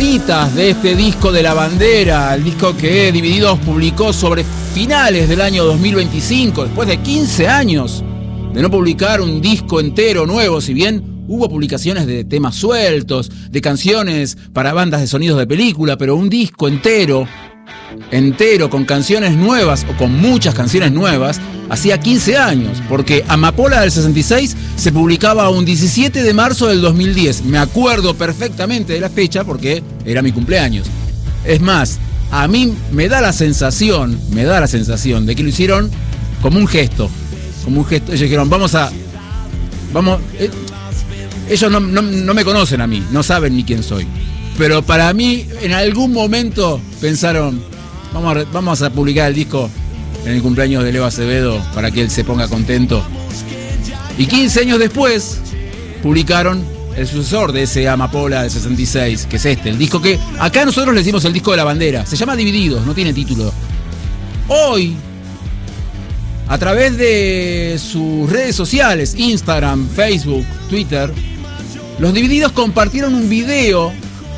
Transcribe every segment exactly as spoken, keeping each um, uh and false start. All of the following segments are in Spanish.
favoritas de este disco de La Bandera, el disco que Divididos publicó sobre finales del año dos mil veinticinco, después de quince años de no publicar un disco entero nuevo, si bien hubo publicaciones de temas sueltos, de canciones para bandas de sonidos de película, pero un disco entero, entero, con canciones nuevas o con muchas canciones nuevas, hacía quince años, porque Amapola del sesenta y seis se publicaba un diecisiete de marzo del dos mil diez. Me acuerdo perfectamente de la fecha porque era mi cumpleaños. Es más, a mí me da la sensación, me da la sensación de que lo hicieron como un gesto, como un gesto. Ellos dijeron, vamos a, vamos, eh, ellos no, no, no me conocen a mí, no saben ni quién soy, pero para mí en algún momento pensaron, vamos a, vamos a publicar el disco en el cumpleaños de Leo Acevedo para que él se ponga contento. Y quince años después publicaron el sucesor de ese Amapola del sesenta y seis, que es este, el disco que acá nosotros le decimos el disco de La Bandera. Se llama Divididos, no tiene título. Hoy, a través de sus redes sociales, Instagram, Facebook, Twitter, los Divididos compartieron un video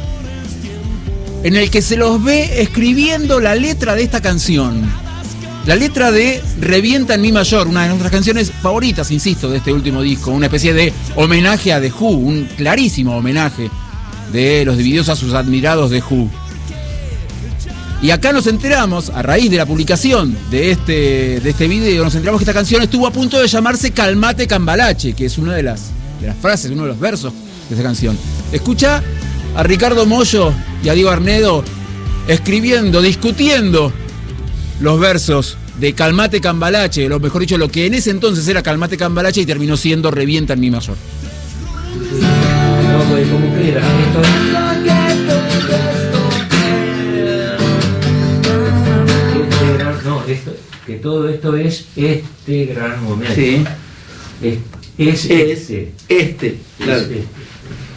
en el que se los ve escribiendo la letra de esta canción. La letra de Revienta en Mi Mayor, una de nuestras canciones favoritas, insisto, de este último disco. Una especie de homenaje a The Who, un clarísimo homenaje de los Divididos a sus admirados The Who. Y acá nos enteramos, a raíz de la publicación de este, de este video, nos enteramos que esta canción estuvo a punto de llamarse Calmate Cambalache, que es una de las, de las frases, uno de los versos de esta canción. Escucha a Ricardo Mollo y a Diego Arnedo escribiendo, discutiendo los versos de Calmate Cambalache, o mejor dicho, lo que en ese entonces era Calmate Cambalache y terminó siendo Revienta en Mi Mayor. No, pues como quiera, no, esto, que todo esto es este gran momento. Sí. Es, es, es este. Este, claro. Es este.